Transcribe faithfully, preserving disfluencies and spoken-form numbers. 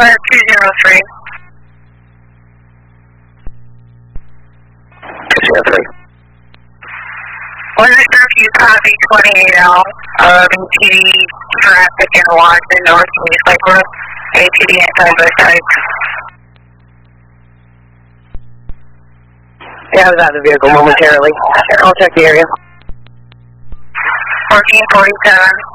uh, two zero three. two zero three. What is your view copy twenty-eight L, uh, B T D traffic in Washington, North East Lakewood, A T D anti-bus type? Yeah, I was out of the vehicle momentarily. I'll check the area. fourteen forty-seven.